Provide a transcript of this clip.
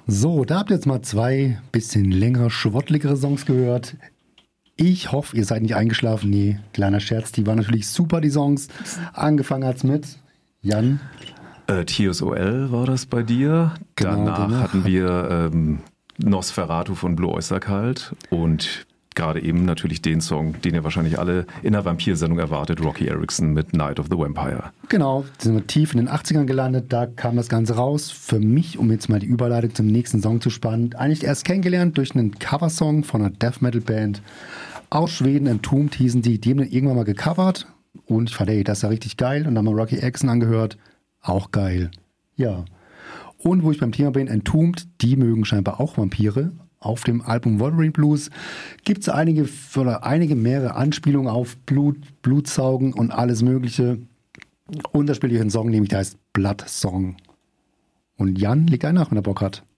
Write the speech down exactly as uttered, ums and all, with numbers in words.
So, da habt ihr jetzt mal zwei bisschen längere, schwottligere Songs gehört. Ich hoffe, ihr seid nicht eingeschlafen. Nee, kleiner Scherz, die waren natürlich super, die Songs. Angefangen hat's mit Jan. Äh, T S O L war das bei dir. Genau, danach, danach hatten wir ähm, Nosferatu von Blue Oyster Cult und gerade eben natürlich den Song, den ihr wahrscheinlich alle in der Vampir-Sendung erwartet, Rocky Erickson mit Night of the Vampire. Genau, sind wir tief in den achtzigern gelandet, da kam das Ganze raus. Für mich, um jetzt mal die Überleitung zum nächsten Song zu spannen, eigentlich erst kennengelernt durch einen Coversong von einer Death-Metal-Band aus Schweden, Entombed hießen die, die haben dann irgendwann mal gecovert und ich fand, ey, das ist ja richtig geil und dann haben wir Rocky Erickson angehört, auch geil. Ja, und wo ich beim Thema bin, Entombed, die mögen scheinbar auch Vampire. Auf dem Album Wolverine Blues gibt es einige oder einige mehrere Anspielungen auf Blut, Blutsaugen und alles Mögliche. Und da spiele ich einen Song, nämlich der heißt Blood Song. Und Jan, leg ein nach, wenn er Bock hat.